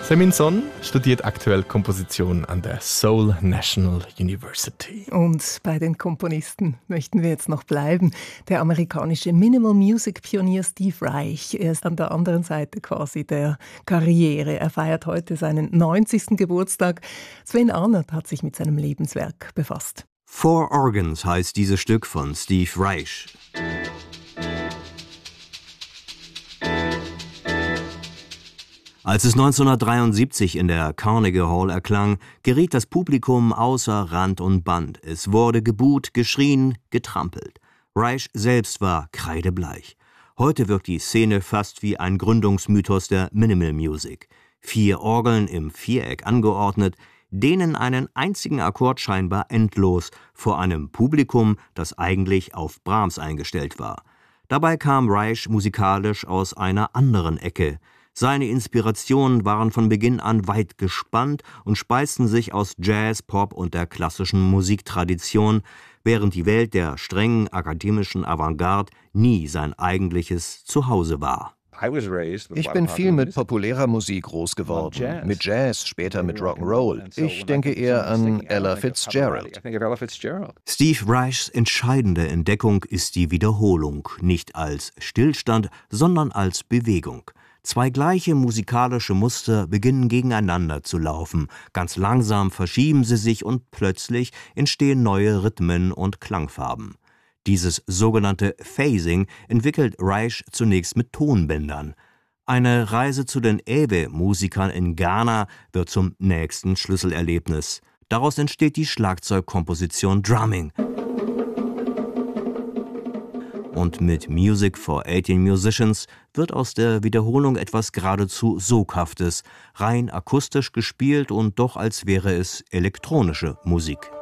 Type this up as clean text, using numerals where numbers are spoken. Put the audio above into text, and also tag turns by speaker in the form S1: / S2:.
S1: Semin Son studiert aktuell Komposition an der Seoul National University.
S2: Und bei den Komponisten möchten wir jetzt noch bleiben. Der amerikanische Minimal Music Pionier Steve Reich, er ist an der anderen Seite quasi der Karriere. Er feiert heute seinen 90. Geburtstag. Sven Arnert hat sich mit seinem Lebenswerk befasst.
S3: Four Organs heißt dieses Stück von Steve Reich. Als es 1973 in der Carnegie Hall erklang, geriet das Publikum außer Rand und Band. Es wurde gebuht, geschrien, getrampelt. Reich selbst war kreidebleich. Heute wirkt die Szene fast wie ein Gründungsmythos der Minimal Music. 4 Orgeln im Viereck angeordnet, dehnen einen einzigen Akkord scheinbar endlos vor einem Publikum, das eigentlich auf Brahms eingestellt war. Dabei kam Reich musikalisch aus einer anderen Ecke. Seine Inspirationen waren von Beginn an weit gespannt und speisten sich aus Jazz, Pop und der klassischen Musiktradition, während die Welt der strengen akademischen Avantgarde nie sein eigentliches Zuhause war.
S4: Ich bin viel mit populärer Musik groß geworden, mit Jazz, später mit Rock'n'Roll. Ich denke eher an Ella Fitzgerald.
S3: Steve Reichs entscheidende Entdeckung ist die Wiederholung, nicht als Stillstand, sondern als Bewegung. 2 gleiche musikalische Muster beginnen gegeneinander zu laufen. Ganz langsam verschieben sie sich und plötzlich entstehen neue Rhythmen und Klangfarben. Dieses sogenannte Phasing entwickelt Reich zunächst mit Tonbändern. Eine Reise zu den Ewe-Musikern in Ghana wird zum nächsten Schlüsselerlebnis. Daraus entsteht die Schlagzeugkomposition Drumming. Und mit Music for 18 Musicians wird aus der Wiederholung etwas geradezu Soghaftes, rein akustisch gespielt und doch als wäre es elektronische Musik.